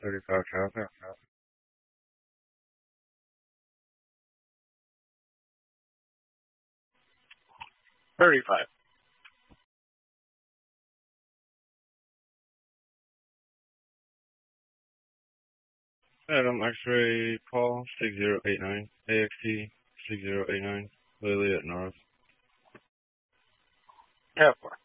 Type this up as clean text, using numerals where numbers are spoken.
35 traffic. 35. Adam X-ray Paul 6089 AXT 6089 Lily at North. Yeah, 4.